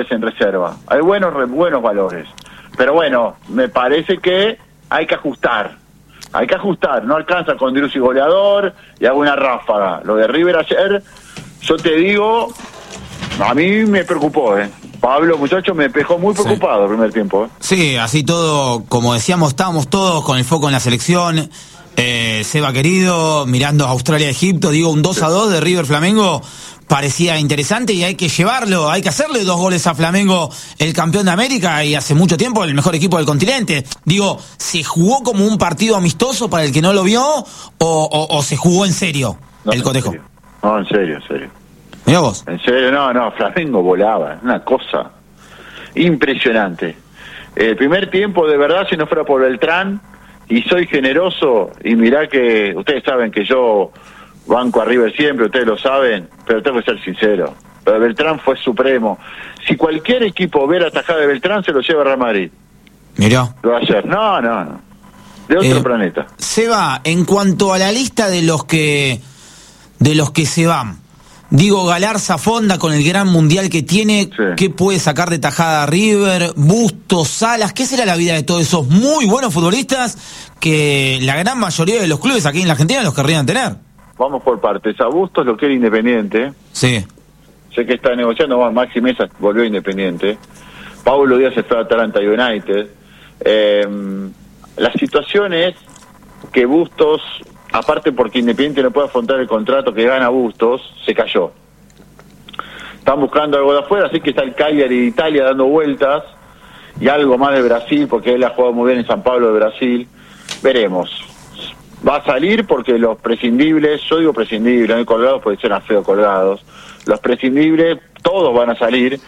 en reserva, hay buenos valores, pero bueno, me parece que hay que ajustar, no alcanza con Driussi goleador y hago una ráfaga. Lo de River ayer, yo te digo, a mí me preocupó, Pablo, muchacho, me dejó muy preocupado el primer tiempo. Sí, así todo, como decíamos, estábamos todos con el foco en la selección. Seba querido, mirando a Australia-Egipto, digo, un 2-2 de River Flamengo parecía interesante y hay que llevarlo, hay que hacerle 2 goles a Flamengo, el campeón de América y hace mucho tiempo el mejor equipo del continente. Digo, ¿se jugó como un partido amistoso para el que no lo vio o se jugó en serio el cotejo? No, en serio. Mirá vos. En serio, no, Flamengo volaba, una cosa impresionante. El primer tiempo, de verdad, si no fuera por Beltrán, y soy generoso, y mirá que ustedes saben que yo banco a River siempre, ustedes lo saben, pero tengo que ser sincero, lo de Beltrán fue supremo. Si cualquier equipo ve la tajada de Beltrán, se lo lleva a Real Madrid. Mirá. Lo va a hacer, no, de otro planeta. Seba, en cuanto a la lista de los que se van, digo, Galarza Fonda con el gran mundial que tiene, ¿qué puede sacar de tajada a River? Bustos, Salas, ¿qué será la vida de todos esos muy buenos futbolistas que la gran mayoría de los clubes aquí en la Argentina los querrían tener? Vamos por partes. A Bustos lo quiere Independiente. Sí. Sé que está negociando, Maxi Mesa volvió Independiente. Paulo Díaz se fue a Atlanta United. La situación es que Bustos, aparte porque Independiente no puede afrontar el contrato que gana Bustos, se cayó. Están buscando algo de afuera, así que está el Cagliari de Italia dando vueltas, y algo más de Brasil, porque él ha jugado muy bien en San Pablo de Brasil. Veremos. Va a salir porque los prescindibles, yo digo prescindibles, no hay colgados porque suena feo colgados, los prescindibles, todos van a salir.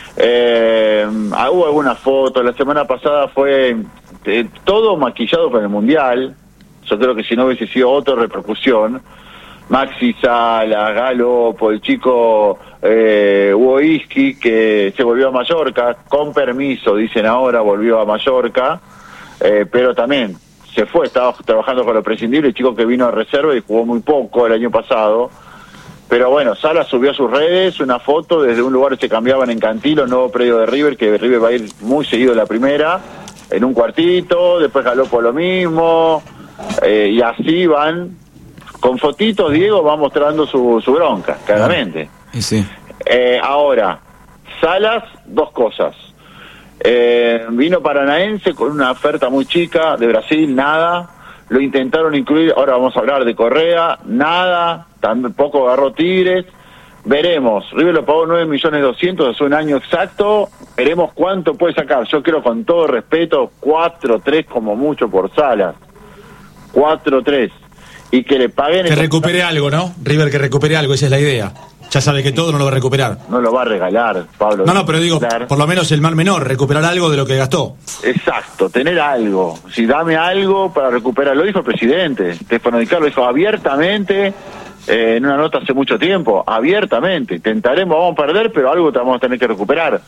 Hubo algunas fotos, la semana pasada fue todo maquillado con el Mundial. Yo creo que si no hubiese sido otra repercusión, Maxi Salas, Galopo, el chico Wojcicki, que se volvió a Mallorca, con permiso, dicen ahora, volvió a Mallorca, pero también se fue, estaba trabajando con los prescindibles, el chico que vino a reserva y jugó muy poco el año pasado. Pero bueno, Salas subió a sus redes una foto desde un lugar que se cambiaban en Cantilo, nuevo predio de River, que River va a ir muy seguido la primera, en un cuartito, después Galopo lo mismo. Y así van con fotitos. Diego va mostrando su bronca, claramente. Sí. Ahora, Salas, 2 cosas. Vino Paranaense con una oferta muy chica de Brasil, nada. Lo intentaron incluir, ahora vamos a hablar de Correa, nada. Tampoco agarró Tigres. Veremos. River lo pagó 9.200.000 hace un año exacto. Veremos cuánto puede sacar. Yo creo, con todo respeto, 4-3 como mucho por Salas. 4-3, y que le paguen... Que recupere algo, ¿no? River, que recupere algo, esa es la idea. Ya sabe que todo no lo va a recuperar. No lo va a regalar, Pablo. No, pero digo, por lo menos el mal menor, recuperar algo de lo que gastó. Exacto, tener algo. Si dame algo para recuperar, lo dijo el presidente. Stefano Di Carlo dijo abiertamente, en una nota hace mucho tiempo, abiertamente, intentaremos, vamos a perder, pero algo te vamos a tener que recuperar.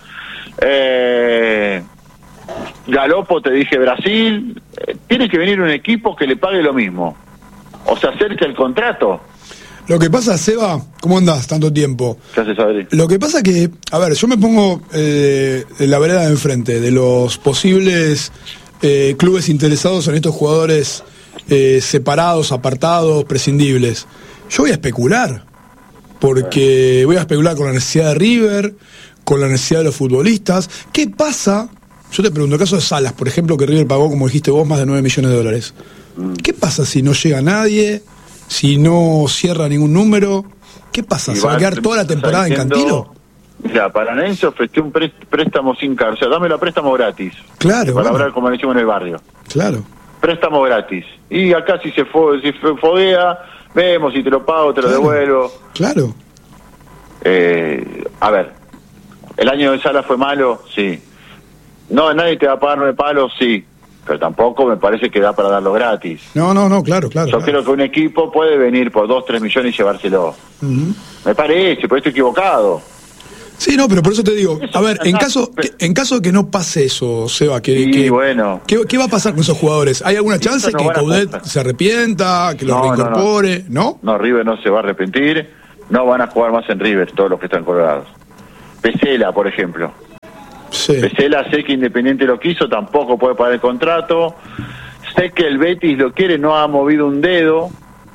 Galopo, te dije, Brasil, tiene que venir un equipo que le pague lo mismo, o se acerque al contrato. Lo que pasa, Seba, ¿cómo andás tanto tiempo? ¿Qué haces, Adri? Lo que pasa que, a ver, yo me pongo en la vereda de enfrente de los posibles clubes interesados en estos jugadores separados, apartados, prescindibles. Yo voy a especular, porque voy a especular con la necesidad de River, con la necesidad de los futbolistas. ¿Qué pasa? Yo te pregunto, el caso de Salas, por ejemplo, que River pagó, como dijiste vos, más de $9 millones. ¿Qué pasa si no llega nadie? Si no cierra ningún número, ¿qué pasa? ¿Se va a quedar toda la temporada en Cantilo? Mira, Paranaense ofreció un préstamo sin cárcel, o sea, dámelo a préstamo gratis. Claro. Para hablar como le decimos en el barrio. Claro. Préstamo gratis. Y acá si se foguea, vemos si te lo pago, te lo devuelvo. Claro. A ver, ¿el año de Salas fue malo? Sí. No, nadie te va a pagar 9 palos, sí. Pero tampoco me parece que da para darlo gratis. No, claro. Yo creo que un equipo puede venir por 2-3 millones y llevárselo. Me parece, pero estoy equivocado. Sí, no, pero por eso te digo, a ver, en caso de que no pase eso, Seba, bueno. ¿qué va a pasar con esos jugadores? ¿Hay alguna chance que Coudet se arrepienta, que los reincorpore? ¿No? No, River no se va a arrepentir, no van a jugar más en River todos los que están colgados. Pesela, por ejemplo. Sí. Pesela, sé que Independiente lo quiso, tampoco puede pagar el contrato. Sé que el Betis lo quiere, no ha movido un dedo.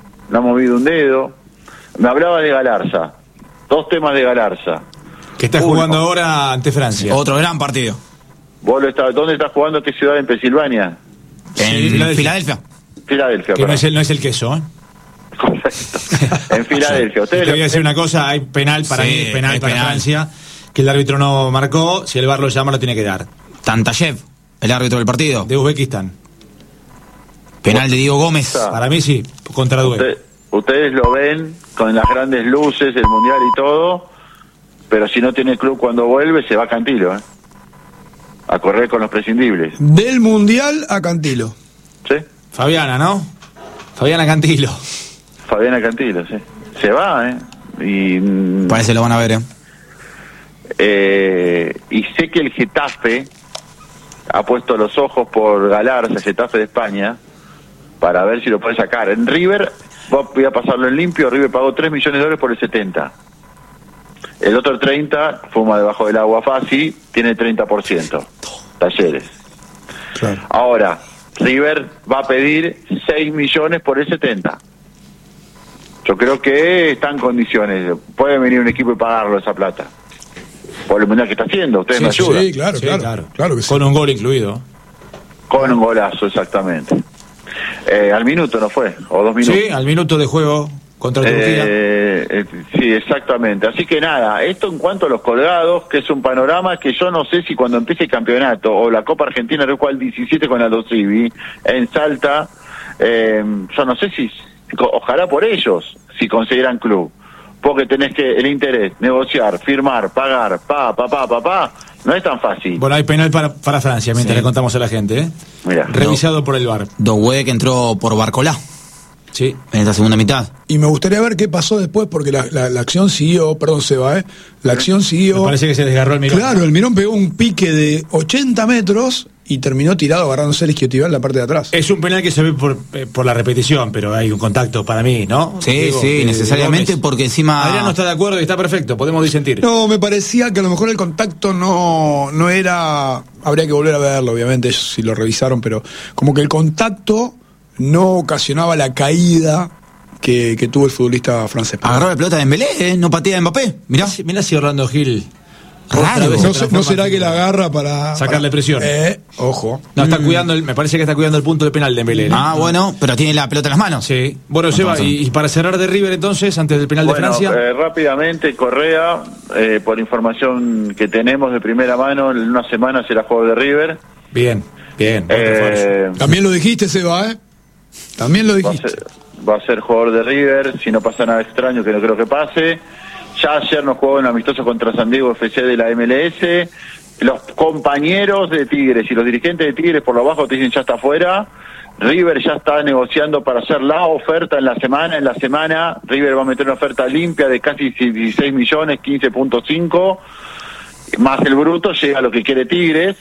Me hablaba de Galarza. 2 temas de Galarza. Que está jugando ahora ante Francia. Otro gran partido. ¿Dónde estás jugando? ¿Qué ciudad? ¿En Pensilvania? En Filadelfia. Filadelfia. Que no es el queso, ¿eh? Correcto. En Filadelfia. Te voy a decir una cosa, hay penal para mí, penal para Francia, que el árbitro no marcó, si el VAR lo llama lo tiene que dar. Tantayev, el árbitro del partido. De Uzbekistán. Penal de Diego Gómez. Para mí sí, contra Due. Ustedes lo ven con las grandes luces, el Mundial y todo, pero si no tiene club cuando vuelve, se va a Cantilo, a correr con los prescindibles. Del Mundial a Cantilo. ¿Sí? Fabiana, ¿no? Fabiana Cantilo, sí. Se va, Y parece lo van a ver, y sé que el Getafe ha puesto los ojos por Galarza, el Getafe de España, para ver si lo puede sacar. En River, voy a pasarlo en limpio, River pagó $3 millones por el 70. El otro 30, fuma debajo del agua fácil, tiene 30%. Talleres. Claro. Ahora, River va a pedir 6 millones por el 70. Yo creo que está en condiciones. Puede venir un equipo y pagarlo esa plata. Por lo menos que está haciendo. Ustedes me ayudan. Sí, claro que sí. Con un gol incluido. Con un golazo, exactamente. Al minuto no fue, o 2 minutos. Sí, al minuto de juego contra Turquía. Sí, exactamente. Así que nada, esto en cuanto a los colgados, que es un panorama que yo no sé si cuando empiece el campeonato o la Copa Argentina, recuerdo el 17 con Aldo Civi, en Salta, yo no sé si, ojalá por ellos, si consiguieran club. Porque tenés que el interés, negociar, firmar, pagar, no es tan fácil. Bueno, hay penal para Francia, mientras le contamos a la gente, Mirá, revisado por el VAR. Doué que entró por Barcolá. Sí. En esta segunda mitad. Y me gustaría ver qué pasó después, porque la acción siguió, perdón Seba, la acción siguió. Me parece que se desgarró el Mirón. Claro, el Mirón pegó un pique de 80 metros y terminó tirado agarrándose el isquiotibial en la parte de atrás. Es un penal que se ve por la repetición, pero hay un contacto para mí, ¿no? Sí, necesariamente, porque encima... Adrián no está de acuerdo y está perfecto, podemos disentir. No, me parecía que a lo mejor el contacto no era... Habría que volver a verlo, obviamente, si lo revisaron, pero como que el contacto no ocasionaba la caída que tuvo el futbolista francés. Agarró la pelota de Dembélé, no patea de Mbappé. Mirá si Orlando Gil... Raro. No será que la agarra para sacarle presión. Ojo. No, está cuidando me parece que está cuidando el punto de penal de Dembélé. Bueno, pero tiene la pelota en las manos. Sí. Bueno, Seba, y para cerrar de River entonces, antes del penal de Francia. Rápidamente, Correa, por información que tenemos de primera mano, en una semana será jugador de River. Bien. También lo dijiste, Seba, También lo dijiste. Va a ser jugador de River, si no pasa nada extraño, que no creo que pase. Ya ayer nos jugó en amistoso contra San Diego FC de la MLS. Los compañeros de Tigres y los dirigentes de Tigres por lo bajo te dicen ya está afuera. River ya está negociando para hacer la oferta en la semana. En la semana River va a meter una oferta limpia de casi 16 millones, 15.5. Más el bruto llega a lo que quiere Tigres.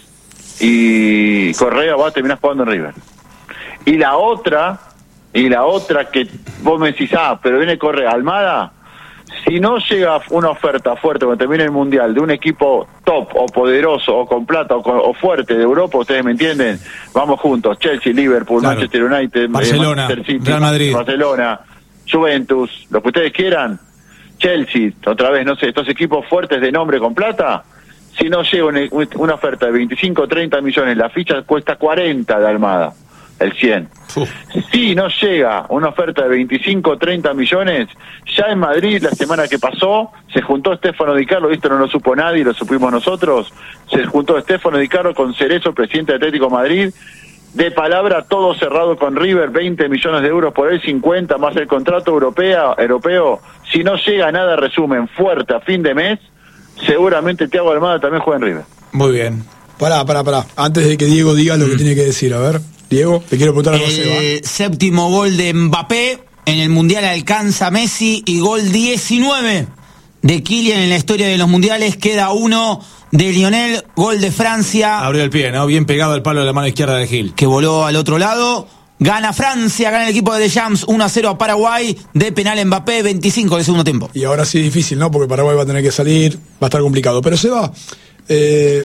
Y Correa va a terminar jugando en River. Y la otra que vos me decís, pero viene Correa, Almada. Si no llega una oferta fuerte cuando termine el Mundial de un equipo top o poderoso o con plata o fuerte de Europa, ustedes me entienden, vamos juntos, Chelsea, Liverpool, claro. Manchester United, Barcelona, Manchester City, Real Madrid, Barcelona, Juventus, lo que ustedes quieran, Chelsea, otra vez, no sé, estos equipos fuertes de nombre con plata, si no llega una oferta de 25 o 30 millones, la ficha cuesta 40 de Almada, el 100. Si no llega una oferta de 25 o 30 millones, ya en Madrid la semana que pasó se juntó Stefano Di Carlo, esto no lo supo nadie, lo supimos nosotros, se juntó Stefano Di Carlo con Cerezo, presidente de Atlético Madrid, de palabra todo cerrado con River, 20 millones de euros por él, 50 más el contrato europeo. Si no llega nada, resumen, fuerte a fin de mes, seguramente Thiago Almada también juega en River. Muy bien. Pará. Antes de que Diego diga lo que tiene que decir, a ver. Diego, te quiero preguntar algo. El séptimo gol de Mbappé en el Mundial alcanza Messi y gol 19 de Kylian en la historia de los Mundiales. Queda uno de Lionel, gol de Francia. Abrió el pie, ¿no? Bien pegado al palo de la mano izquierda de Gil. Que voló al otro lado. Gana Francia, gana el equipo de Deschamps 1-0 a Paraguay. De penal Mbappé, 25 del segundo tiempo. Y ahora sí difícil, ¿no? Porque Paraguay va a tener que salir, va a estar complicado. Pero Seba,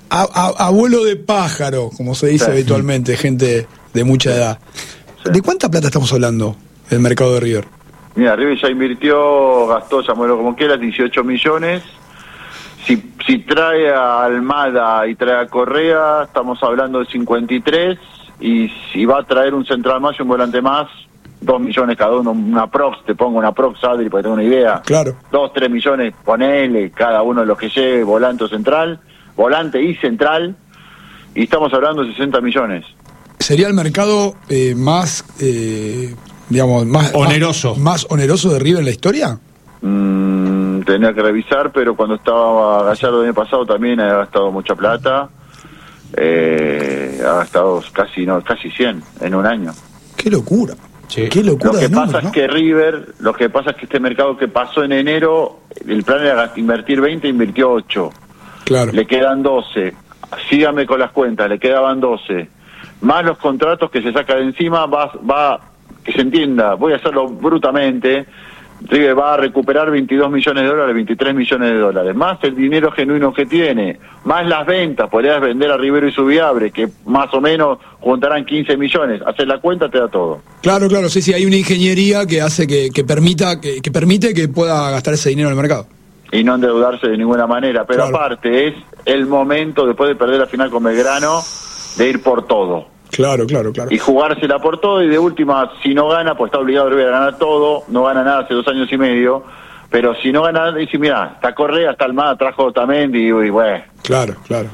abuelo de pájaro, como se dice habitualmente, gente de mucha edad. Sí. ¿De cuánta plata estamos hablando el mercado de River? Mira, River ya invirtió, gastó, llamémoslo como quieras, 18 millones. Si trae a Almada y trae a Correa, estamos hablando de 53. Y si va a traer un central más y un volante más, 2 millones cada uno, una prox, te pongo una prox, Adri, para que tenga una idea. Claro. 2-3 millones, ponele cada uno de los que lleve, volante o central, volante y central, y estamos hablando de 60 millones. ¿Sería el mercado más, digamos, más oneroso? Más oneroso de River en la historia? Tenía que revisar, pero cuando estaba Gallardo el año pasado también ha gastado mucha plata. Ha gastado casi 100 en un año. ¡Qué locura! Sí. ¡Qué locura! Lo que pasa es que River, lo que pasa es que este mercado que pasó en enero, el plan era invertir 20, invirtió 8. Claro. Le quedan 12. Sígame con las cuentas, le quedaban 12. Más los contratos que se saca de encima, va que se entienda, voy a hacerlo brutamente. River va a recuperar 22 millones de dólares, 23 millones de dólares, más el dinero genuino que tiene, más las ventas, podrías vender a Rivero y Subiabre, que más o menos juntarán 15 millones, hacer la cuenta te da todo. Claro, sí, hay una ingeniería que hace que permite que pueda gastar ese dinero en el mercado. Y no endeudarse de ninguna manera, pero claro. Aparte es el momento, después de perder la final con Belgrano, de ir por todo. Claro. Y jugársela por todo, y de última, si no gana, pues está obligado a ganar todo, no gana nada hace 2 años y medio, pero si no gana, dice, mira, está Correa, está Almada, trajo Otamendi, y bueno. Claro.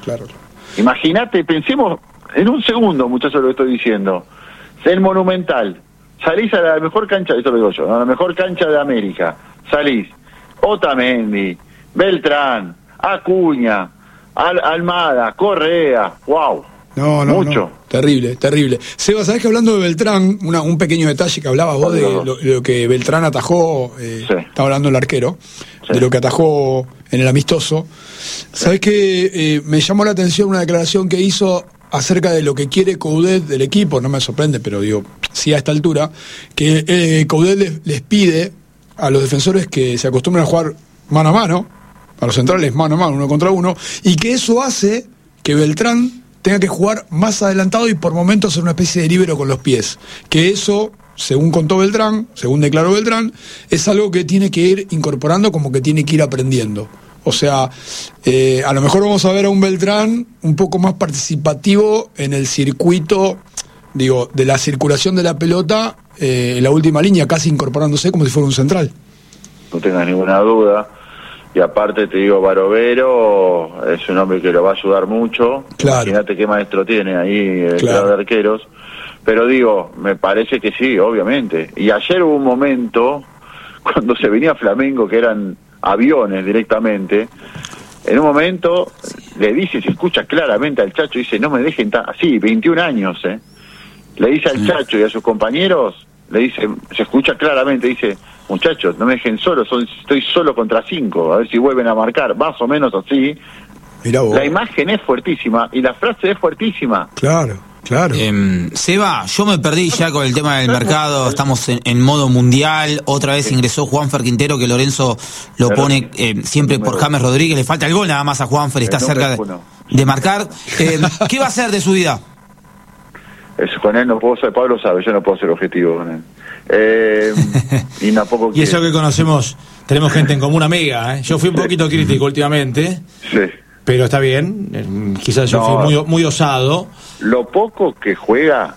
Imagínate, pensemos en un segundo, muchachos, lo que estoy diciendo. El Monumental, salís a la mejor cancha, esto lo digo yo, a la mejor cancha de América, salís, Otamendi, Beltrán, Acuña, Almada, Correa, wow. No, mucho. No. Terrible. Seba, ¿sabés que hablando de Beltrán, un pequeño detalle que hablabas vos de lo que Beltrán atajó, sí. Estaba hablando el arquero, sí. De lo que atajó en el amistoso. ¿Sabés que me llamó la atención una declaración que hizo acerca de lo que quiere Coudet del equipo? No me sorprende, pero digo, sí a esta altura, que Coudet les pide a los defensores que se acostumbren a jugar mano a mano, a los centrales mano a mano, 1 contra 1, y que eso hace que Beltrán tenga que jugar más adelantado y por momentos ser una especie de líbero con los pies. Que eso, según contó Beltrán, según declaró Beltrán, es algo que tiene que ir incorporando, como que tiene que ir aprendiendo. O sea, a lo mejor vamos a ver a un Beltrán un poco más participativo en el circuito, digo, de la circulación de la pelota, en la última línea, casi incorporándose como si fuera un central. No tengas ninguna duda. Y aparte te digo, Barovero es un hombre que lo va a ayudar mucho. Claro. Imagínate qué maestro tiene ahí el claro. De arqueros. Pero digo, me parece que sí, obviamente. Y ayer hubo un momento, cuando se venía Flamengo, que eran aviones directamente, en un momento le dice, se escucha claramente al Chacho, dice, no me dejen así, 21 años, le dice al Chacho y a sus compañeros, le dice, se escucha claramente, dice, muchachos, no me dejen solo, estoy solo contra 5, a ver si vuelven a marcar, más o menos así. Mirá vos. La imagen es fuertísima y la frase es fuertísima. Claro. Seba, yo me perdí ya con el tema del mercado, estamos en modo mundial, otra vez ingresó Juanfer Quintero, que Lorenzo lo pone siempre por James Rodríguez, le falta el gol nada más a Juanfer, está cerca de marcar. ¿Qué va a hacer de su vida? Eso con él no puedo ser, Pablo sabe, yo no puedo ser objetivo con él. Y tampoco y eso que conocemos, tenemos gente en común amiga, Yo fui un poquito crítico últimamente. Sí. Pero está bien, quizás yo fui muy osado. Lo poco que juega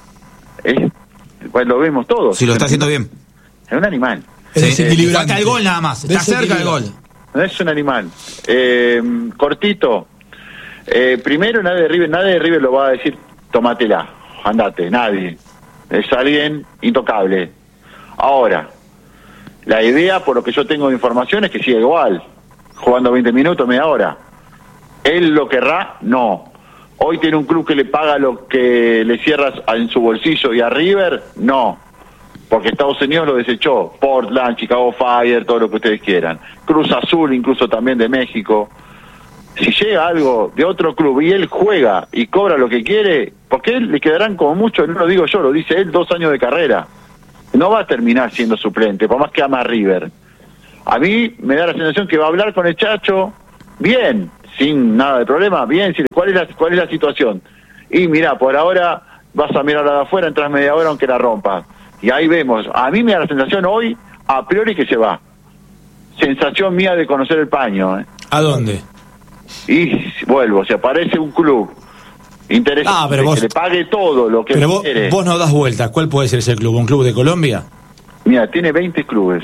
lo vemos todos. Si lo está haciendo bien. Es un animal. Es desequilibrante. Falta el gol nada más, está cerca del gol. Es un animal. Cortito. Primero, nadie de River lo va a decir, tómatela, andate, nadie. Es alguien intocable. Ahora, la idea, por lo que yo tengo de información, es que siga igual, jugando 20 minutos, media hora. ¿Él lo querrá? No. ¿Hoy tiene un club que le paga lo que le cierras en su bolsillo y a River? No. Porque Estados Unidos lo desechó. Portland, Chicago Fire, todo lo que ustedes quieran. Cruz Azul, incluso también de México. Si llega algo de otro club y él juega y cobra lo que quiere, porque él le quedarán como mucho, no lo digo yo, lo dice él, 2 años de carrera. No va a terminar siendo suplente, por más que ama a River. A mí me da la sensación que va a hablar con el Chacho bien. sin nada de problema, bien, ¿cuál es la situación? Y mirá, por ahora vas a mirar de afuera, entras media hora aunque la rompa. Y ahí vemos, a mí me da la sensación hoy, a priori, que se va. Sensación mía de conocer el paño. ¿A dónde? Y vuelvo, si aparece un club interesante, pero vos, que le pague todo lo que pero quiere. Vos no das vueltas, ¿cuál puede ser ese club? ¿Un club de Colombia? Mira, tiene 20 clubes.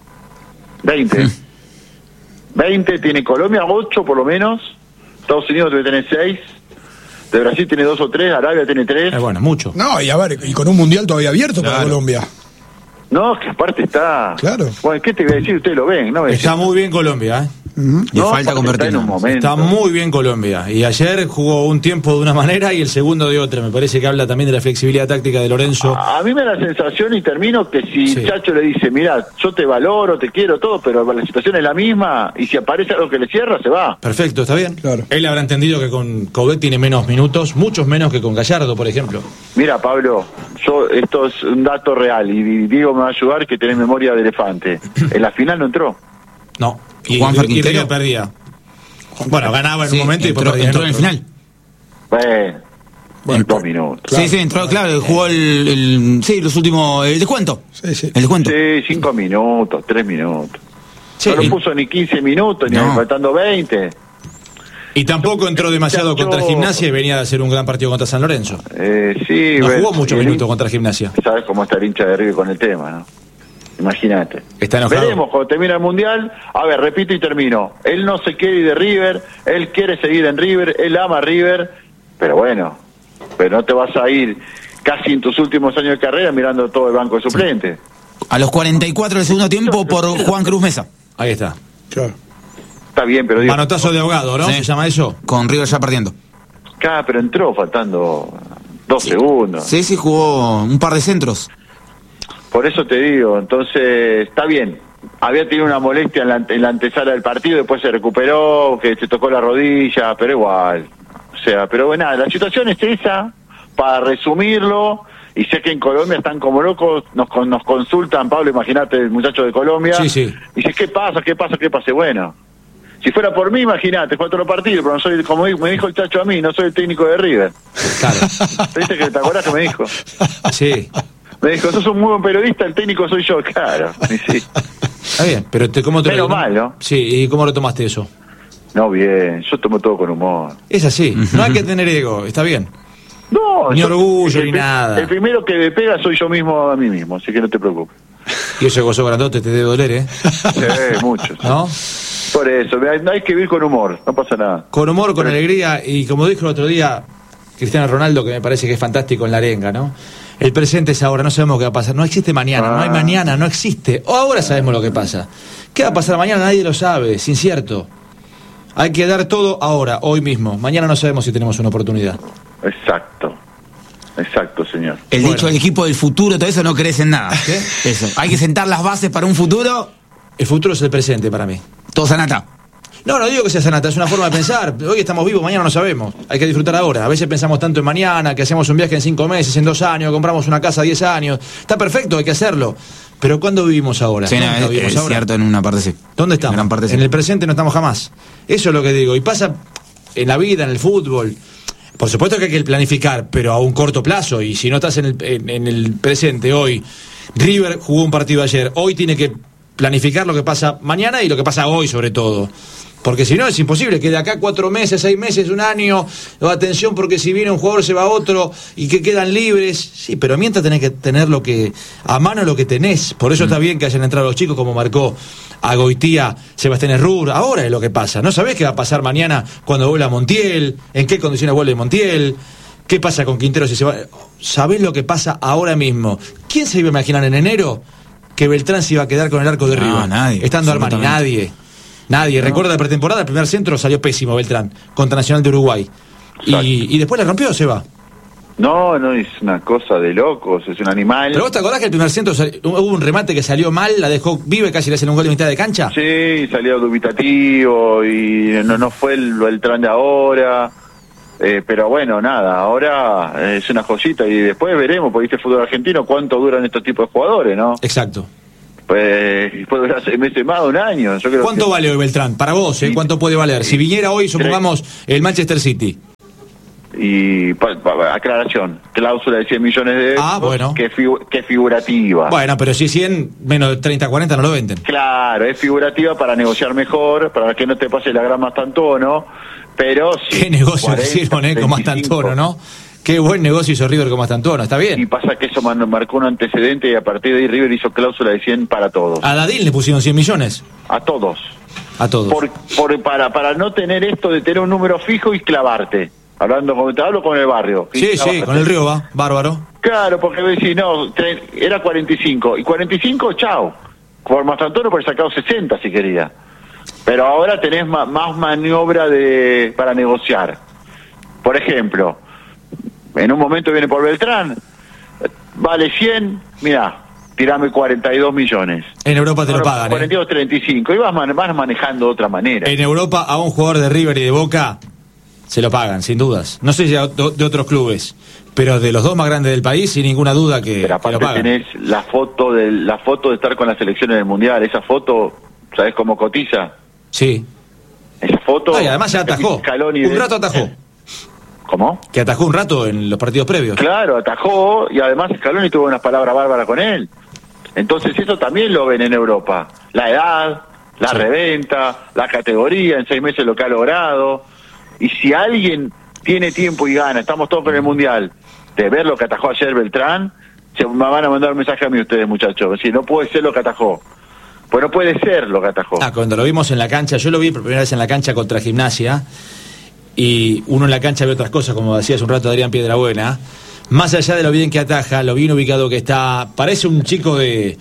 20. 20 tiene Colombia, 8 por lo menos. Estados Unidos debe tener 6. De Brasil tiene 2 o 3. Arabia tiene 3. Bueno, mucho. No, y a ver, y con un mundial todavía abierto para Colombia. No, que aparte está... Claro. Bueno, ¿qué te voy a decir? Ustedes lo ven, ¿no? Está muy bien Colombia, ¿eh? Le falta convertir. Está muy bien Colombia. Y ayer jugó un tiempo de una manera y el segundo de otra. Me parece que habla también de la flexibilidad táctica de Lorenzo. A mí me da la sensación, y termino, que si Chacho le dice, mirá, yo te valoro, te quiero, todo, pero la situación es la misma, y si aparece algo que le cierra, se va. Perfecto, está bien. Claro. Él habrá entendido que con Coudet tiene menos minutos, muchos menos que con Gallardo, por ejemplo. Mira, Pablo, esto es un dato real, y Diego me va a ayudar, que tiene memoria de elefante. En la final no entró. No. Y River perdía. Bueno, ganaba en un momento y entró en el final. Bueno, 2 minutos. Claro. Sí, entró, claro, jugó los últimos, el descuento. Sí. El descuento. Sí, 5 minutos, 3 minutos. Sí. No lo puso ni 15 minutos, ni faltando 20. Y tampoco entró demasiado contra Gimnasia y venía de hacer un gran partido contra San Lorenzo. Sí. No jugó muchos minutos contra Gimnasia. Sabes cómo está el hincha de River con el tema, ¿no? Imagínate. Está enojado. Veremos cuando termine el Mundial. A ver, repito y termino. Él no se quiere ir de River, él quiere seguir en River, él ama River, pero bueno, no te vas a ir casi en tus últimos años de carrera mirando todo el banco de suplentes. A los 44 del segundo tiempo por Juan Cruz Mesa. Ahí está. Claro. Está bien, pero digo, manotazo de ahogado, ¿no? Sí. ¿Se llama eso? Con River ya perdiendo. pero entró faltando 2 segundos. Sí, jugó un par de centros. Por eso te digo, entonces está bien. Había tenido una molestia en la antesala del partido, después se recuperó, que se tocó la rodilla, pero igual. O sea, pero bueno, la situación es esa, para resumirlo, y sé que en Colombia están como locos, nos consultan, Pablo, imagínate, el muchacho de Colombia, Sí. y dice, ¿qué pasa? Bueno, si fuera por mí, imagínate, fue otro partido, pero no soy, como me dijo el Chacho a mí, no soy el técnico de River. Claro. ¿Viste que te acordás que me dijo? Sí. Me dijo, sos un muy buen periodista, el técnico soy yo, claro. Y sí. Está bien, pero ¿cómo te Menos mal, ¿no? Sí, ¿y cómo retomaste eso? No, bien, yo tomo todo con humor. Es así, no hay que tener ego, está bien. No, Ni orgullo, ni nada. El primero que me pega soy yo mismo a mí mismo, así que no te preocupes. Y ese gozo grandote te debe doler, ¿eh? Mucho. ¿No? Por eso, hay que vivir con humor, no pasa nada. Con humor, con alegría, y como dijo el otro día Cristiano Ronaldo, que me parece que es fantástico en la arenga, ¿no? El presente es ahora, no sabemos qué va a pasar. No existe mañana, no hay mañana, no existe. O ahora sabemos lo que pasa. ¿Qué va a pasar mañana? Nadie lo sabe, es incierto. Hay que dar todo ahora, hoy mismo. Mañana no sabemos si tenemos una oportunidad. Exacto, señor. El dicho, el equipo del futuro, todo eso no crees en nada. ¿Qué? Eso. Hay que sentar las bases para un futuro. El futuro es el presente para mí. Todo sanata. No digo que sea sanata, es una forma de pensar. Hoy estamos vivos, mañana no sabemos. Hay que disfrutar ahora. A veces pensamos tanto en mañana, que hacemos un viaje en 5 meses, en 2 años, compramos una casa 10 años. Está perfecto, hay que hacerlo. Pero ¿cuándo vivimos ahora? Sí, es cierto, en una parte sí. ¿Dónde estamos? En gran parte sí. En el presente no estamos jamás. Eso es lo que digo. Y pasa en la vida, en el fútbol. Por supuesto que hay que planificar, pero a un corto plazo. Y si no estás en el presente hoy, River jugó un partido ayer, hoy tiene que planificar lo que pasa mañana y lo que pasa hoy sobre todo. Porque si no es imposible que de acá 4 meses, 6 meses, 1 año, atención porque si viene un jugador se va otro y que quedan libres. Sí, pero mientras tenés que tener a mano lo que tenés. Por eso está bien que hayan entrado los chicos como marcó a Goitía, Sebastián Errur. Ahora es lo que pasa. No sabés qué va a pasar mañana cuando vuelva Montiel, en qué condiciones vuelve Montiel, qué pasa con Quintero si se va. Sabés lo que pasa ahora mismo. ¿Quién se iba a imaginar en enero que Beltrán se iba a quedar con el arco de River? Nadie. Estando Armani, nadie. Recuerda la pretemporada, el primer centro salió pésimo Beltrán contra Nacional de Uruguay. Y después la rompió, se va. No, es una cosa de locos, es un animal. ¿Pero vos te acordás que el primer centro hubo un remate que salió mal, la dejó vive, casi le hacen un gol de mitad de cancha? Sí, salió dubitativo y no fue el Beltrán de ahora. Pero bueno, nada, ahora es una joyita y después veremos, porque este fútbol argentino, cuánto duran estos tipos de jugadores, ¿no? Exacto. Pues puede durar 6 meses más, 1 año. Yo creo ¿Cuánto vale hoy Beltrán? Para vos, ¿cuánto puede valer? Si viniera hoy, supongamos, el Manchester City. Y aclaración, cláusula de 100 millones de euros, bueno. que es figurativa. Bueno, pero si 100, menos de 30, 40 no lo venden. Claro, es figurativa para negociar mejor, para que no te pase la gran Mastantuono, pero sí. Qué negocio 40, hicieron, con Mastantuono, ¿no? Qué buen negocio hizo River con Mastantuono, está bien. Y pasa que eso marcó un antecedente y a partir de ahí River hizo cláusula de 100 para todos. A Dadín le pusieron 100 millones. A todos. A todos. Para no tener esto de tener un número fijo y clavarte. Hablo con el barrio. Sí, con el Río va, bárbaro. Claro, porque decís, no, era 45. Y 45, chao. Por Mastantuono por sacado 60 si quería. Pero ahora tenés más maniobra para negociar. Por ejemplo, en un momento viene por Beltrán, vale 100, mirá, tirame 42 millones. En Europa te lo pagan. 42, 35. Y vas manejando de otra manera. En Europa a un jugador de River y de Boca se lo pagan, sin dudas. No sé si de otros clubes, pero de los dos más grandes del país, sin ninguna duda que pero aparte lo pagan. Tenés la foto de estar con la selección en el Mundial. Esa foto, ¿sabés cómo cotiza? Sí. Esa foto... Y además ya atajó. Un rato atajó. ¿Cómo? Que atajó un rato en los partidos previos. Claro, atajó, y además Scaloni tuvo unas palabras bárbaras con él. Entonces eso también lo ven en Europa. La edad, la reventa, la categoría, en 6 meses lo que ha logrado. Y si alguien tiene tiempo y gana, estamos todos con el Mundial, de ver lo que atajó ayer Beltrán, se me van a mandar un mensaje a mí ustedes, muchachos. Si no puede ser lo que atajó. Pues no puede ser lo que atajó. Cuando lo vimos en la cancha, yo lo vi por primera vez en la cancha contra Gimnasia, y uno en la cancha ve otras cosas, como decía hace un rato Adrián Piedrabuena. Más allá de lo bien que ataja, lo bien ubicado que está, parece un chico de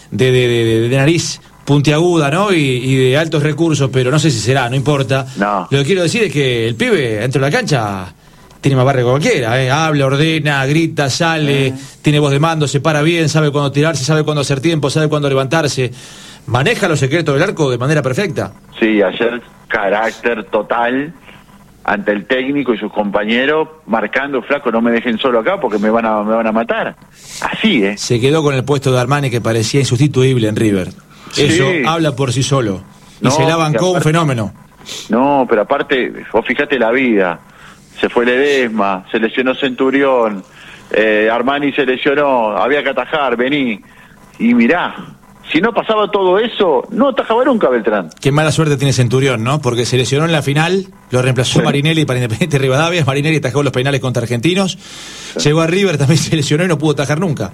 nariz puntiaguda, ¿no? Y de altos recursos, pero no sé si será, no importa. No. Lo que quiero decir es que el pibe, dentro de la cancha, tiene más barrio que cualquiera, habla, ordena, grita, sale, tiene voz de mando, se para bien, sabe cuándo tirarse, sabe cuándo hacer tiempo, sabe cuándo levantarse, maneja los secretos del arco de manera perfecta. Sí, ayer carácter total ante el técnico y sus compañeros, marcando, flaco, no me dejen solo acá porque me van a matar. Así, Se quedó con el puesto de Armani, que parecía insustituible en River. Eso habla por sí solo. Y se la bancó un fenómeno. No, pero aparte, vos fijate la vida. Se fue Ledesma, se lesionó Centurión, Armani se lesionó, había que atajar, vení. Y mirá, si no pasaba todo eso, no atajaba nunca Beltrán. Qué mala suerte tiene Centurión, ¿no? Porque se lesionó en la final, lo reemplazó Marinelli para Independiente Rivadavia, Marinelli atajó los penales contra Argentinos, llegó a River, también se lesionó y no pudo atajar nunca.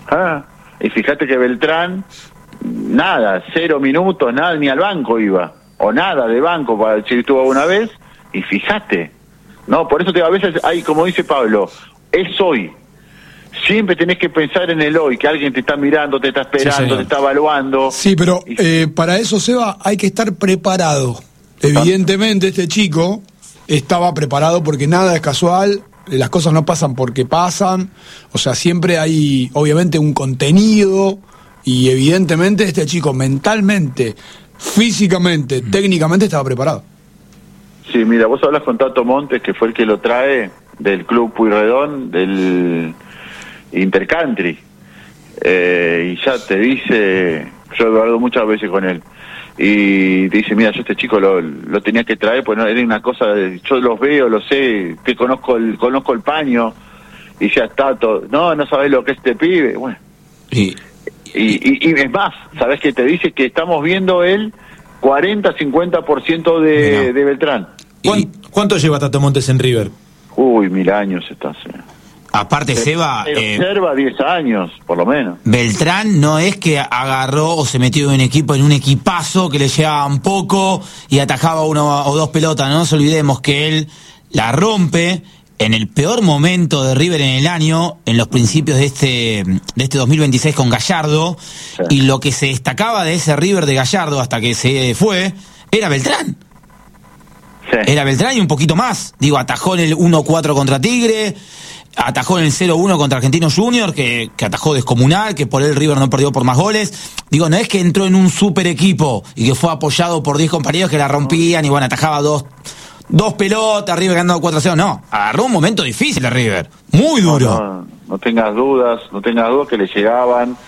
Y fíjate que Beltrán, nada, 0 minutos, nada, ni al banco iba, o nada de banco, para si estuvo una vez, y fíjate, no, por eso a veces hay, como dice Pablo, es hoy. Siempre tenés que pensar en el hoy, que alguien te está mirando, te está esperando, te está evaluando. Sí, pero para eso, Seba, hay que estar preparado. Evidentemente este chico estaba preparado porque nada es casual, las cosas no pasan porque pasan, o sea, siempre hay obviamente un contenido y evidentemente este chico mentalmente, físicamente, técnicamente estaba preparado. Sí, mira, vos hablas con Tato Montes, que fue el que lo trae del Club Pueyrredón, del Intercountry, y ya te dice, yo he hablado muchas veces con él, y te dice, mira, yo este chico lo tenía que traer, pues no, era una cosa, yo los veo, lo sé, que conozco el paño, y ya está todo, no sabés lo que es este pibe, bueno. Y es más, ¿sabés qué te dice? Que estamos viendo el 40-50% de Beltrán. ¿Cuánto lleva Tato Montes en River? Uy, 1000 años está. Aparte, Seba... observa 10 años, por lo menos. Beltrán no es que agarró o se metió en un equipazo que le llevaban poco y atajaba 1 o 2 pelotas, no nos olvidemos que él la rompe en el peor momento de River en el año, en los principios de este 2026 con Gallardo, y lo que se destacaba de ese River de Gallardo hasta que se fue, era Beltrán. Era Beltrán y un poquito más. Digo, atajó en el 1-4 contra Tigre, atajó en el 0-1 contra Argentinos Juniors, que atajó descomunal, que por él River no perdió por más goles. Digo, no es que entró en un super equipo y que fue apoyado por 10 compañeros que la rompían y bueno, atajaba dos pelotas, River ganando 4-0, no. Agarró un momento difícil a River, muy duro. No tengas dudas que le llegaban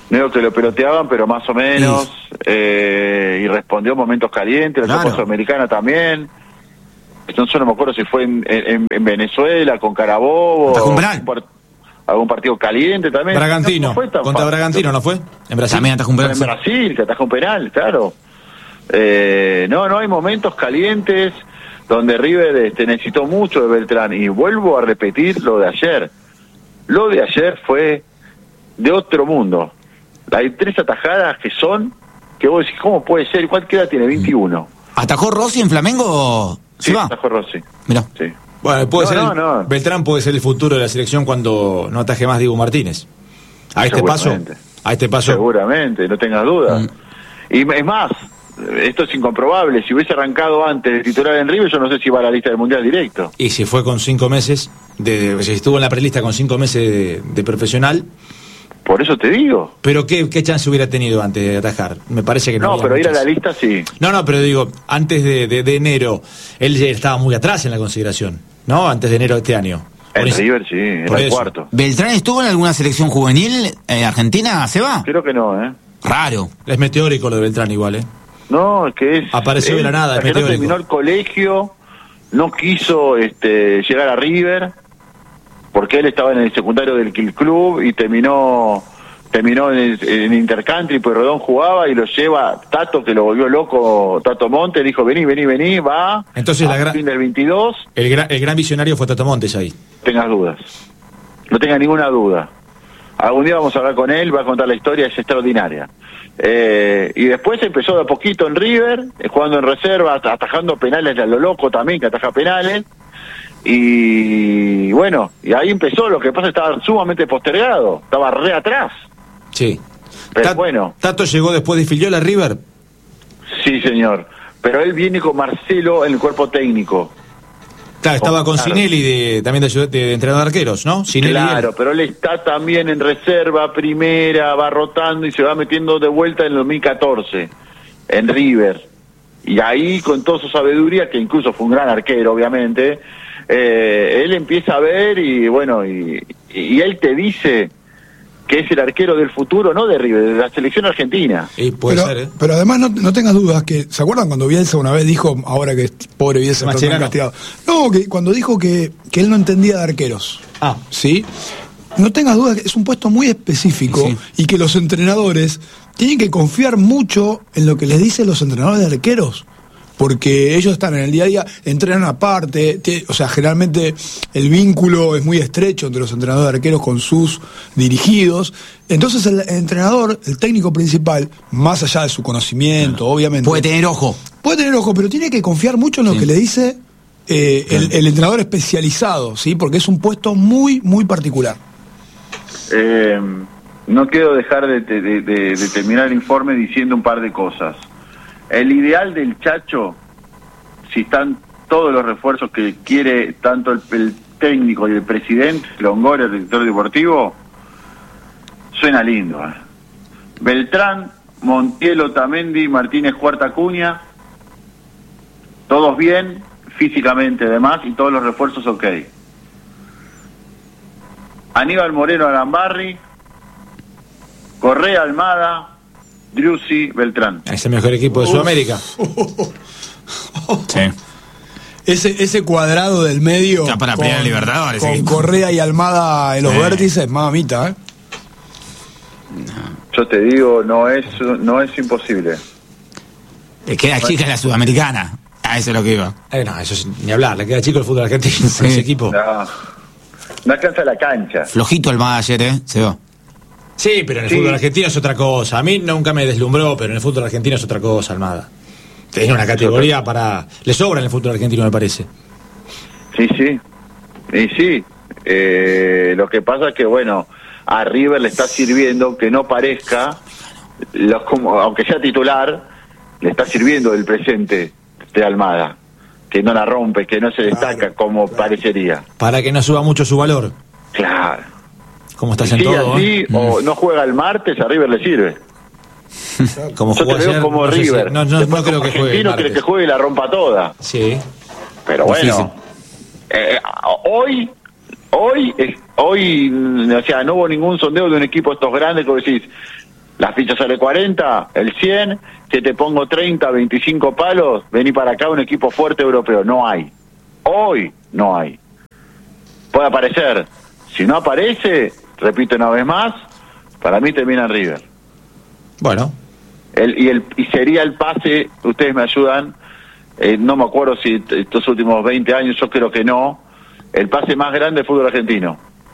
Medio que lo peloteaban, pero más o menos, y respondió momentos calientes, la Copa Sudamericana también. Entonces no me acuerdo si fue en Venezuela, con Carabobo, algún partido caliente también. Bragantino, contra Bragantino, ¿no fue? En Brasil. También atajó un penal. En Brasil, que atajó un penal, claro. No hay momentos calientes donde River necesitó mucho de Beltrán. Y vuelvo a repetir lo de ayer. Lo de ayer fue de otro mundo. Hay 3 atajadas que vos decís, ¿cómo puede ser? ¿Cuál edad tiene? 21. ¿Atajó Rossi en Flamengo? Sí, atajó Rossi. Mirá. Sí. Bueno, Beltrán puede ser el futuro de la selección cuando no ataje más Diego Martínez. A este paso. Seguramente, no tengas duda. Y es más, esto es incomprobable. Si hubiese arrancado antes de titular en River, yo no sé si va a la lista del Mundial directo. Y si fue con 5 meses, si estuvo en la prelista con 5 meses de profesional. Por eso te digo. Pero ¿qué chance hubiera tenido antes de atajar? Me parece que no. No, pero ir a la lista sí. No, pero digo, antes de enero, él ya estaba muy atrás en la consideración, ¿no? Antes de enero de este año. En River sí, era el cuarto. ¿Beltrán estuvo en alguna selección juvenil argentina, Seba? Creo que no, Raro. Es meteórico lo de Beltrán igual, No, es que apareció de la nada, es meteórico. No terminó el colegio, no quiso llegar a River, porque él estaba en el secundario del club y terminó en Intercountry, pues Rodón jugaba y lo lleva Tato, que lo volvió loco, Tato Montes, dijo vení, va. Entonces fin del 22. El gran visionario fue Tato Montes ahí. Tengas dudas, no tenga ninguna duda. Algún día vamos a hablar con él, va a contar la historia, es extraordinaria. Y después empezó de a poquito en River, jugando en reserva, atajando penales a lo loco también, que ataja penales. Y bueno, y ahí empezó. Lo que pasa es que estaba sumamente postergado, estaba re atrás. Sí. Pero bueno. ¿Tato llegó después de Filiola a River? Sí, señor. Pero él viene con Marcelo en el cuerpo técnico. Claro, estaba con Sinelli también de entrenador de arqueros, ¿no? Sinelli. Claro, pero él está también en reserva, primera, va rotando y se va metiendo de vuelta en el 2014, en River. Y ahí, con toda su sabiduría, que incluso fue un gran arquero, obviamente, él empieza a ver y bueno, y él te dice que es el arquero del futuro, no de River, de la selección argentina. Puede ser, pero además no tengas dudas que, ¿se acuerdan cuando Bielsa una vez dijo, ahora que pobre Bielsa está castigado? No, que cuando dijo que él no entendía de arqueros. ¿Sí? No tengas dudas que es un puesto muy específico y que los entrenadores tienen que confiar mucho en lo que les dicen los entrenadores de arqueros. Porque ellos están en el día a día, entrenan aparte, o sea, generalmente el vínculo es muy estrecho entre los entrenadores de arqueros con sus dirigidos. Entonces el entrenador, el técnico principal, más allá de su conocimiento, obviamente... Puede tener ojo, pero tiene que confiar mucho en lo que le dice el entrenador especializado, ¿sí? Porque es un puesto muy, muy particular. No quiero dejar de terminar el informe diciendo un par de cosas. El ideal del Chacho, si están todos los refuerzos que quiere tanto el técnico y el presidente, Longoria, el director deportivo, suena lindo. Beltrán, Montiel, Otamendi, Martínez, Cuarta, Acuña, todos bien, físicamente además, y todos los refuerzos ok. Aníbal Moreno, Arambarri, Correa, Almada, Driussi, Beltrán. Es el mejor equipo de Sudamérica. Sí. Ese cuadrado del medio ya para pelear Libertadores, con Correa y Almada en los vértices, mamita, Yo te digo, no es imposible. Le queda chica la Sudamericana. Eso es lo que iba. No, eso es ni hablar, le queda chico el fútbol argentino ese equipo. No alcanza la cancha. Flojito Almada ayer, se va. Sí, pero en el fútbol argentino es otra cosa. A mí nunca me deslumbró, pero en el fútbol argentino es otra cosa, Almada. Tiene una categoría le sobra en el fútbol argentino, me parece. Sí. Y sí. Lo que pasa es que, bueno, a River le está sirviendo que no parezca, aunque sea titular, le está sirviendo el presente de Almada. Que no la rompe, que no se destaca como parecería. Para que no suba mucho su valor. Claro. ¿Cómo estás en todo? Así, o no juega el martes, a River le sirve. Como yo te veo ayer, como River. No creo que juegue. Quiere que juegue y la rompa toda. Sí. Pero bueno, hoy, o sea, no hubo ningún sondeo de un equipo de estos grandes que decís, La ficha sale 40, el 100, que te pongo 30, 25 palos, vení para acá un equipo fuerte europeo. No hay. Hoy no hay. Puede aparecer. Si no aparece, repito una vez más, para mí termina en River. Bueno. Y sería el pase, ustedes me ayudan, no me acuerdo si estos últimos 20 años, yo creo que no, el pase más grande del fútbol argentino.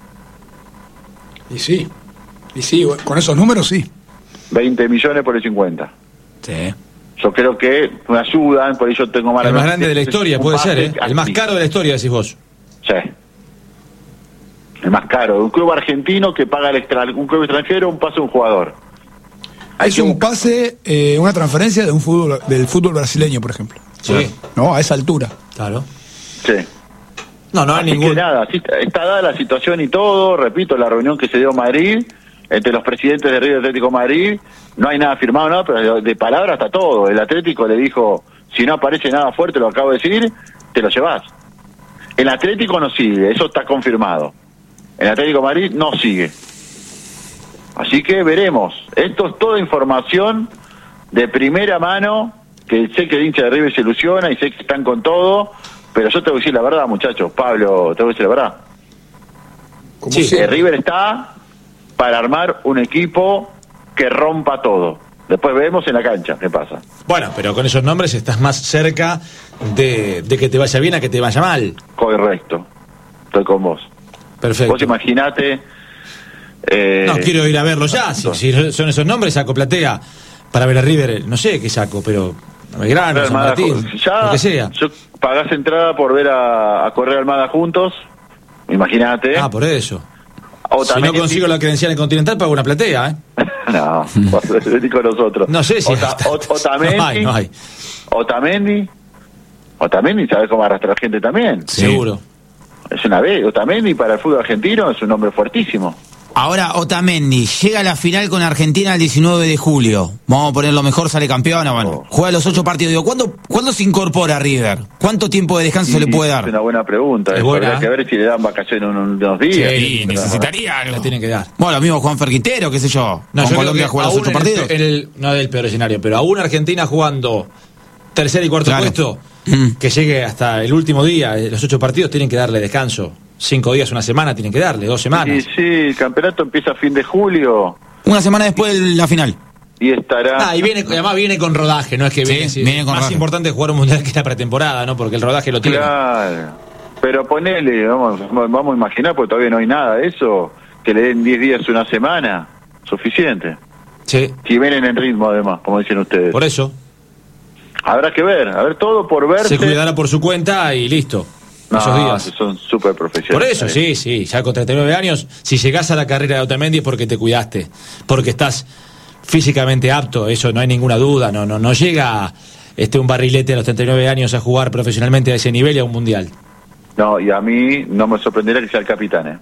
Y sí, con esos números sí. 20 millones por el 50. Sí. Yo creo que me ayudan, por eso tengo mala. El más grande de la historia, puede ser, ¿eh? El más caro de la historia, decís vos. Sí. El más caro. Un club argentino que paga un club extranjero un pase a un jugador. Es un pase, una transferencia del fútbol brasileño, por ejemplo. Sí. No, a esa altura. Claro. Sí. No hay Así ningún... que nada, está dada la situación y todo. Repito, la reunión que se dio en Madrid, entre los presidentes de River Atlético Madrid, no hay nada firmado, nada, pero de palabra está todo. El Atlético le dijo, si no aparece nada fuerte, lo acabo de decir, te lo llevas. El Atlético no sigue, eso está confirmado. El Atlético de Madrid no sigue. Así que veremos. Esto es toda información de primera mano, que sé que el hincha de River se ilusiona y sé que están con todo, pero yo tengo que decir la verdad, muchachos. Pablo, tengo que decir la verdad. Sí. River está para armar un equipo que rompa todo. Después vemos en la cancha qué pasa. Bueno, pero con esos nombres estás más cerca de que te vaya bien a que te vaya mal. Correcto. Estoy con vos. Perfecto. Vos imaginate... no, quiero ir a verlo ya. Si son esos nombres, saco platea para ver a River. No sé qué saco, pero Belgrano, San Martín, ya, lo que sea. Yo pagás entrada por ver a correr Almada juntos. Imagínate. Ah, por eso. O si también no consigo la credencial en Continental, pago una platea, ¿eh? No, con nosotros. No sé si Otamendi, no hay. Otamendi, ¿sabes cómo arrastrar gente también? Sí. Seguro. Es una vez. Otamendi para el fútbol argentino es un hombre fuertísimo. Ahora, Otamendi llega a la final con Argentina el 19 de julio. Vamos a ponerlo mejor, sale campeona. Bueno, juega los 8 partidos. Digo, ¿cuándo se incorpora a River? ¿Cuánto tiempo de descanso se le puede dar? Es una buena pregunta. Habría que ver si le dan vacaciones unos días. Sí, necesitaría algo. La tienen que dar. Bueno, lo mismo Juan Ferquintero, qué sé yo. No, con Colombia juega los 8 partidos. No del peor escenario, pero aún Argentina jugando tercer y cuarto puesto, que llegue hasta el último día, los 8 partidos tienen que darle descanso. 5 días, una semana, tienen que darle, 2 semanas. Sí, el campeonato empieza a fin de julio. Una semana después de la final. Y estará... Y además viene con rodaje, no es que viene con más rodaje. Importante es jugar un mundial que la pretemporada, ¿no? Porque el rodaje lo tiene. Claro, pero ponele, vamos a imaginar, porque todavía no hay nada de eso, que le den 10 días, una semana, suficiente. Sí. Si vienen en ritmo, además, como dicen ustedes. Por eso. Habrá que ver, todo por verse. Se cuidará por su cuenta y listo. Esos días. Son súper profesionales. Por eso, sí, ya con 39 años, si llegás a la carrera de Otamendi es porque te cuidaste, porque estás físicamente apto, eso no hay ninguna duda, no llega un barrilete a los 39 años a jugar profesionalmente a ese nivel y a un mundial. No, y a mí no me sorprendería que sea el capitán,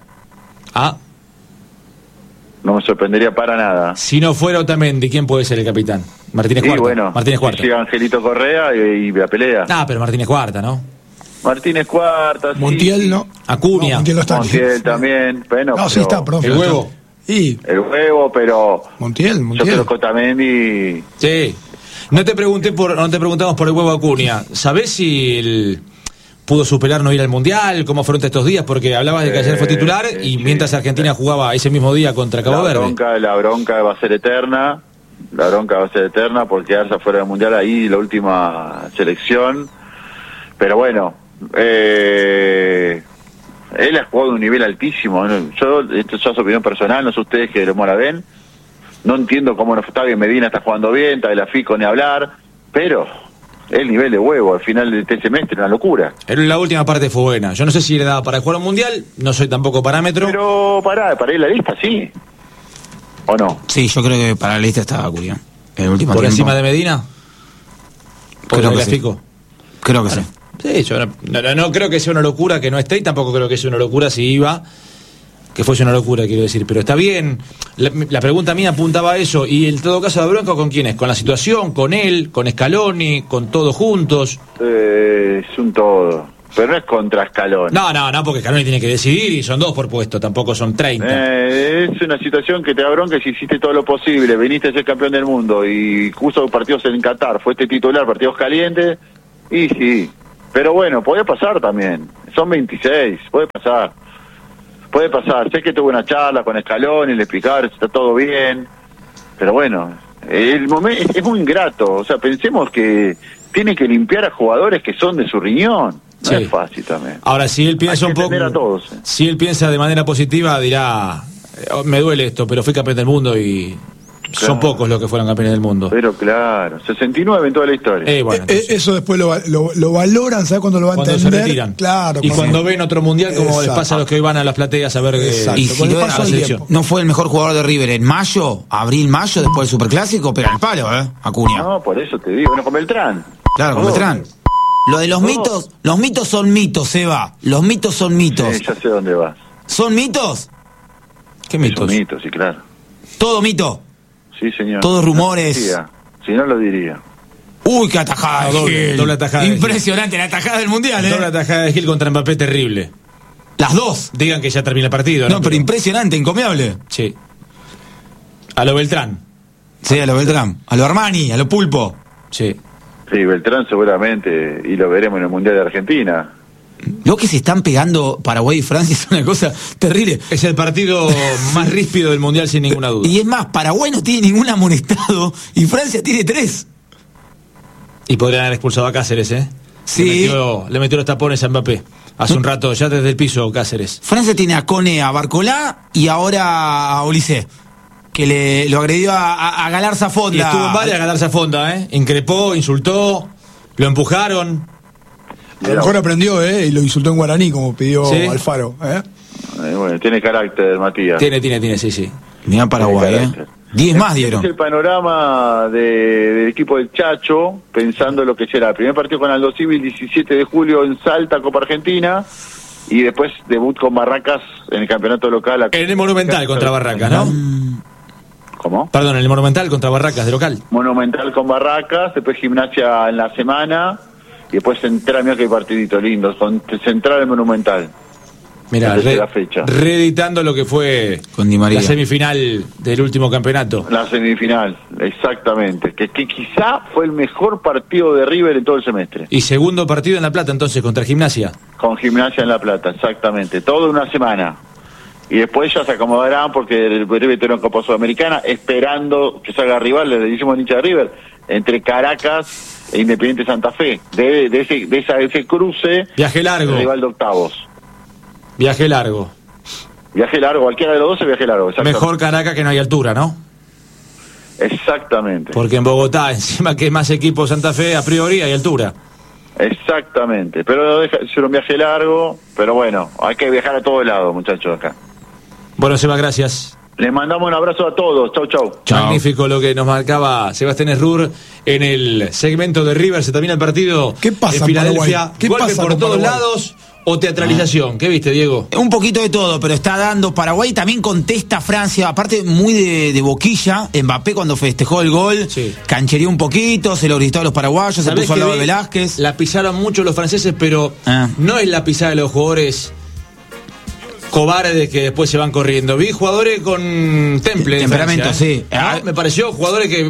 No me sorprendería para nada. Si no fuera Otamendi, ¿quién puede ser el capitán? Martínez Cuarta. Bueno, Martínez Cuarta. Llega Angelito Correa y la pelea. Pero Martínez Cuarta, ¿no? Martínez Cuarta, Montiel no. Acuña. Montiel no está. Montiel también. Bueno, no, sí está, perdón. El huevo. El huevo, pero... Montiel. Yo creo que Otamendi... Sí. No te preguntamos por el huevo Acuña. ¿Sabés si él pudo superar no ir al Mundial? ¿Cómo afronta estos días? Porque hablabas de que ayer fue titular y mientras Argentina jugaba ese mismo día contra Cabo Verde. La bronca va a ser eterna. La bronca va a ser eterna por quedarse afuera del Mundial ahí, la última selección. Pero bueno, él ha jugado a un nivel altísimo. Esto ya es opinión personal, no sé ustedes que lo la ven. No entiendo cómo no está bien. Medina está jugando bien, Tagliafico ni hablar, pero el nivel de huevo al final de este semestre, una locura. La última parte fue buena. Yo no sé si le daba para jugar un mundial, no soy tampoco parámetro. Pero para ir a la lista, sí. ¿O no? Sí, yo creo que para la lista estaba Acuña. El último ¿Por tiempo. encima de Medina? Creo que sí. Creo que sí. Sí, yo no creo que sea una locura que no esté y tampoco creo que sea una locura si iba, que fuese una locura, quiero decir, pero está bien. La pregunta mía apuntaba a eso, y en todo caso la bronca ¿con quién es? ¿Con la situación? ¿Con él? ¿Con Scaloni? ¿Con todos juntos? Es un todo. pero no es contra Scaloni. No, porque Scaloni tiene que decidir y son 2 por puesto, tampoco son 30. Es una situación que te da bronca si hiciste todo lo posible, viniste a ser campeón del mundo y justo partidos en Qatar, fuiste titular, partidos calientes, y sí. Pero bueno, puede pasar también. Son 26, puede pasar. Puede pasar. Sé que tuve una charla con Scaloni, le explicaron si está todo bien, pero bueno, el momento es muy ingrato. O sea, pensemos que tiene que limpiar a jugadores que son de su riñón. No Sí. es fácil también. Ahora, si él piensa Hay que un poco, entender a todos, si él piensa de manera positiva, dirá, me duele esto, pero fui campeón del mundo y son pocos los que fueron campeones del mundo. Pero claro, 69 en toda la historia. Bueno, entonces, Eso después lo valoran, ¿sabes cuándo lo van a cuando se entender? retiran. Claro. Y cuando ven otro mundial, como les Exacto. pasa a los que hoy van a las plateas a ver Exacto. Y Con si el no, paso a la del selección. tiempo. No fue el mejor jugador de River en mayo, abril-mayo, después del Superclásico, pero al palo, Acuña. No, por eso te digo, bueno, con Beltrán. Claro, con No. Beltrán. Lo de los mitos son mitos, Eva. Los mitos son mitos. Sí, ya sé dónde vas. ¿Son mitos? ¿qué Es mitos? un mito, sí, claro. Todo mito. Sí, señor. Todos rumores. No lo diría. Si no lo diría. Uy, qué atajada. de Doble- Gil. doble atajada de Gil. Impresionante, la atajada del Mundial, Doble atajada de Gil contra Mbappé terrible. Las dos. Digan que ya termina el partido. No, pero impresionante, encomiable. Sí. A lo Beltrán. Sí, a lo Beltrán. A lo Armani, a lo Pulpo. Sí. Sí, Beltrán seguramente, y lo veremos en el Mundial de Argentina. Lo que se están pegando Paraguay y Francia es una cosa terrible. Es el partido más ríspido del Mundial sin ninguna duda. Y es más, Paraguay no tiene ningún amonestado y Francia tiene 3. Y podrían haber expulsado a Cáceres, ¿eh? Sí. Le metió los tapones a Mbappé. Hace un rato, ya desde el piso, Cáceres. Francia tiene a Cone, a Barcolá y ahora a Olise, que lo agredió a Galarza Fonda. Y estuvo en varias a ganarse a fonda, ¿eh? Increpó, insultó, lo empujaron. A lo mejor aprendió, y lo insultó en guaraní, como pidió Sí. Alfaro. Bueno, tiene carácter, Matías. Tiene, sí. Mirá Paraguay, Carácter. 10 más Es dieron. el panorama del equipo del Chacho, pensando lo que será. El primer partido con Aldo Civi, el 17 de julio en Salta, Copa Argentina, y después debut con Barracas en el campeonato local. En el Monumental contra Barracas, ¿no? ¿Cómo? Perdón, en el Monumental contra Barracas de local. Monumental con Barracas, después Gimnasia en la semana, y después Central, mira qué partidito lindo, con Central en Monumental. Mirá, Desde la fecha. reeditando lo que fue Con Di María. la semifinal del último campeonato. La semifinal, exactamente. Que quizá fue el mejor partido de River en todo el semestre. Y segundo partido en La Plata, entonces, contra Gimnasia. Con Gimnasia en La Plata, exactamente. Todo una semana. Y después ya se acomodarán porque el River tiene una Copa Sudamericana, esperando que salga rival, le decimos hincha de River, entre Caracas e Independiente Santa Fe. De ese cruce, Viaje largo. el rival de octavos. Viaje largo. Viaje largo, cualquiera de los dos es viaje largo. Exactamente. Mejor Caracas que no hay altura, ¿no? Exactamente. Porque en Bogotá, encima que es más equipo Santa Fe, a priori hay altura. Exactamente. Pero deja de ser un viaje largo, pero bueno, hay que viajar a todos lados, muchachos, acá. Bueno, Seba, gracias. Les mandamos un abrazo a todos. Chau, chau. Chao. Magnífico lo que nos marcaba Sebastián Esrur en el segmento de River. Se termina el partido ¿Qué pasa en en Filadelfia. Paraguay? ¿Qué Golpe pasa por con todos Paraguay? lados o teatralización. ¿Qué viste, Diego? Un poquito de todo, pero está dando Paraguay. También contesta Francia, aparte muy de boquilla. Mbappé cuando festejó el gol, Sí. canchereó un poquito, se lo gritó a los paraguayos, se ¿Sabés puso al que lado de vi? Velázquez. La pisaron mucho los franceses, pero Ah. no es la pisada de los jugadores cobardes que después se van corriendo. Vi jugadores con temple. de Temperamento, Francia, sí. ¿No? Me pareció jugadores que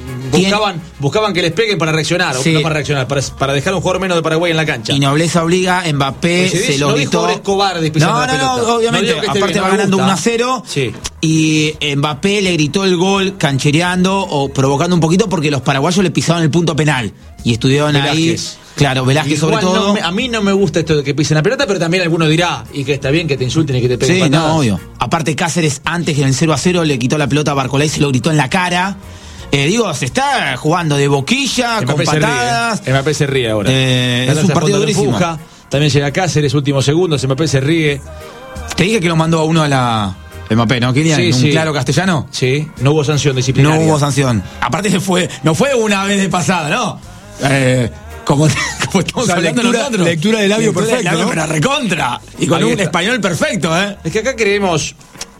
buscaban que les peguen para reaccionar, Sí. o no para reaccionar, para dejar un jugador menos de Paraguay en la cancha. Y nobleza obliga, Mbappé Pues se lo no vi gritó. jugadores cobardes pisando No, la pelota. obviamente. No digo que esté Aparte bien, va no me ganando gusta. 1-0. Sí. Y Mbappé le gritó el gol canchereando o provocando un poquito porque los paraguayos le pisaron el punto penal. Y estuvieron ahí. Velázquez. Claro, Velázquez Igual sobre todo. a mí no me gusta esto de que pisen la pelota, pero también alguno dirá, y que está bien que te insulten y que te peguen Sí, patadas. no, obvio. Aparte Cáceres antes en el 0-0 le quitó la pelota a Barcolá y se lo gritó en la cara. Se está jugando de boquilla, con Mbappé patadas. se ríe. Mbappé se ríe ahora. Es Galarza un partido Fonda lo durísimo. empuja, también llega Cáceres, últimos segundos, Mbappé se ríe. Te dije que lo mandó a uno a la Mbappé, ¿no? Kilian? Sí, ¿Un sí. claro castellano? Sí, no hubo sanción No disciplinaria. hubo sanción. Aparte no fue una vez de pasada, ¿no? Como estamos O sea, hablando lectura- nosotros. lectura de labio Lectura perfecto, ¿no? pero recontra. Y con Ahí un está. español perfecto, ¿eh? Es que acá creemos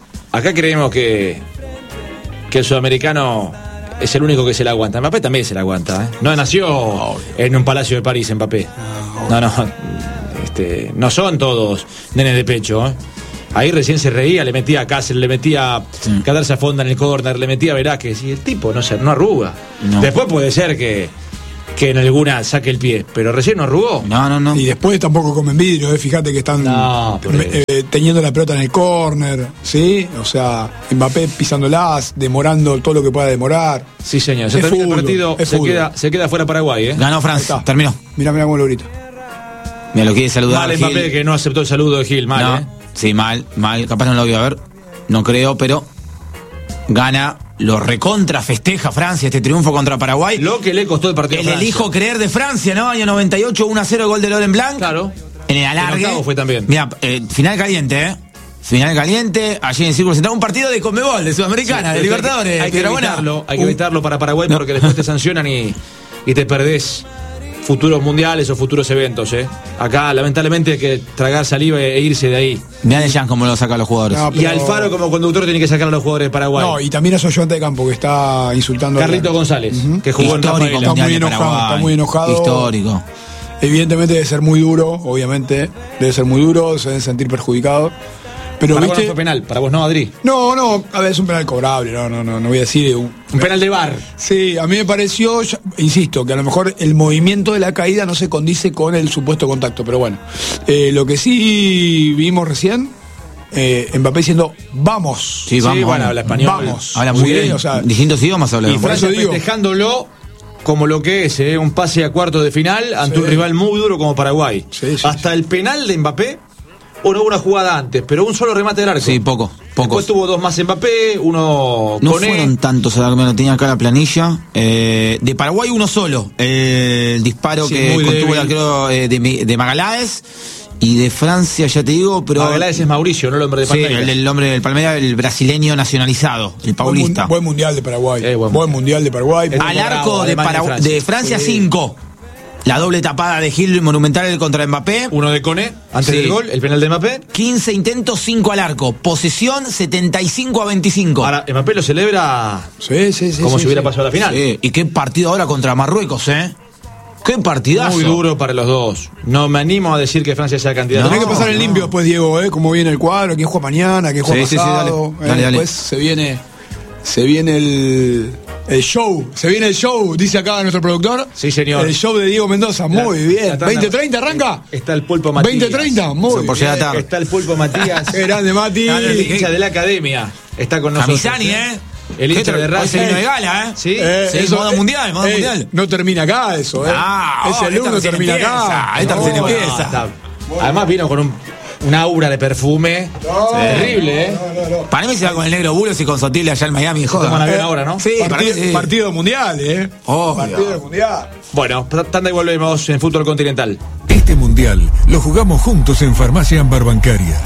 que el sudamericano es el único que se la aguanta. Mbappé también se la aguanta, ¿eh? No nació en un palacio de París, Mbappé. No. no son todos nenes de pecho, ¿eh? Ahí recién se reía, le metía a Cáceres, le metía a Cadarse a Fonda en el córner, le metía a Velázquez, y el tipo no arruga. No. Después puede ser que en alguna saque el pie, pero recién no arrugó. No. Y después tampoco comen vidrio, fíjate que están teniendo la pelota en el córner, ¿sí? O sea, Mbappé pisándolas, demorando todo lo que pueda demorar. Sí, señor, se termina el partido, se queda fuera Paraguay, ¿eh? Ganó Francia, terminó. Mirá cómo lo grita. Mira, lo quiere saludar. Mal Mbappé que no aceptó el saludo de Gil, mal, no. ¿eh? Sí, mal, capaz no lo voy a ver, no creo, pero gana, lo recontra festeja Francia este triunfo contra Paraguay. Lo que le costó el partido a Francia. El elijo creer de Francia, ¿no? Año 98, 1-0 gol de Laurent Blanc. Claro. En el alargue. El fue también. Mira, final caliente, ¿eh? Final caliente, allí en el Círculo Central, un partido de Conmebol, de Sudamericana, de Libertadores. Hay que evitarlo para Paraguay porque después te sancionan y te perdés futuros mundiales o futuros eventos, ¿eh? Acá, lamentablemente, hay que tragar saliva e irse de ahí. Mirá de Jean cómo lo saca a los jugadores. No, y Alfaro, como conductor, tiene que sacar a los jugadores de Paraguay. No, y también a su ayudante de campo, que está insultando Carlito González, que jugó histórico, en Rafaela. Está muy enojado. Histórico. Evidentemente debe ser muy duro, obviamente. Debe ser muy duro, se deben sentir perjudicados. Pero para ¿viste? vos no fue penal, para vos no, Adri. No, a ver, es un penal cobrable, no voy a decir. Un penal de VAR. Sí, a mí me pareció, insisto, que a lo mejor el movimiento de la caída no se condice con el supuesto contacto, pero bueno. Lo que sí vimos recién, Mbappé diciendo, vamos. Sí, vamos. Sí, bueno, habla español. Vamos. Habla muy bien, o sea, distintos idiomas habla. Y Francia festejándolo como lo que es, un pase a cuartos de final ante un rival muy duro como Paraguay. Hasta el penal de Mbappé. O no hubo una jugada antes, pero un solo remate del arco. Sí, pocos. Después tuvo dos más Mbappé, uno no Koné. Fueron tantos, me lo tenía acá la planilla. De Paraguay uno solo. El disparo que contuvo el arquero de Magaláes. Y de Francia, ya te digo, pero... Magaláes es Mauricio, no el hombre de Palmeiras. Sí, el hombre del Palmeiras, el brasileño nacionalizado, el paulista. Buen mundial de Paraguay. Buen mundial de Paraguay. Al arco de Francia 5. La doble tapada de Gil Monumental contra Mbappé. Uno de Koné, antes del gol, el penal de Mbappé. 15 intentos, 5 al arco. Posesión 75-25. Ahora, Mbappé lo celebra como si hubiera pasado a la final. Sí. Y qué partido ahora contra Marruecos, ¿eh? Qué partidazo. Muy duro para los dos. No me animo a decir que Francia sea candidato. Tenés que pasar el limpio después, Diego, cómo viene el cuadro, quién juega mañana, quién juega pasado. Dale. Después se viene el show, dice acá nuestro productor. Sí, señor. El show de Diego Mendoza, muy bien. 20-30 arranca. Está el Pulpo Matías. 20-30, muy bien. Está el Pulpo Matías. Qué grande, Mati. El hincha de la academia. Está con nosotros. Camisani, El hincha de Racing. Se vino de gala, Sí. Modo mundial. No termina acá eso, Ese alumno termina acá. Esta recién empieza. Además vino con un aura de perfume terrible, No. Para mí se va con el negro Bulos y con Sotil allá en Miami. Toman avión ahora, ¿no? Sí, partido mundial, partido mundial. Bueno, tanda y volvemos en Fútbol Continental. Este mundial lo jugamos juntos en Farmacia Ámbar Bancaria.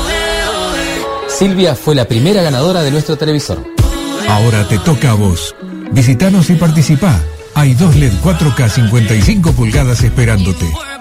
Silvia fue la primera ganadora de nuestro televisor. Ahora te toca a vos. Visitanos y participá. Hay 2 LED 4K 55 pulgadas esperándote.